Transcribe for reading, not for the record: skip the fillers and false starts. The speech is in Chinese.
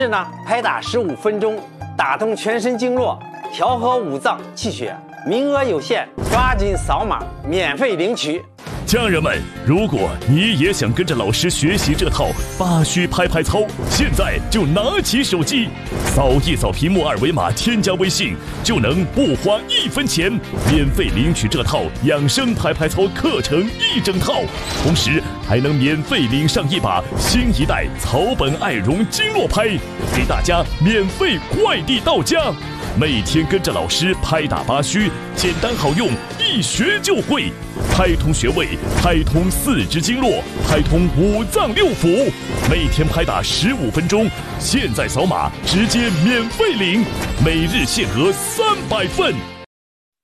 是呢，拍打15分钟，打通全身经络，调和五脏气血，名额有限，抓紧扫码免费领取。 家人们，如果你也想跟着老师学习这套八虚拍拍操，现在就拿起手机，扫一扫屏幕二维码，添加微信，就能不花1分钱，免费领取这套养生拍拍操课程1整套，同时还能免费领上一把新一代草本爱绒经络拍，给大家免费快递到家。每天跟着老师拍打八虚，简单好用，一学就会。拍通穴位，拍通4肢经络，拍通5脏6腑，每天拍打15分钟，现在扫码直接免费领，每日限额300份。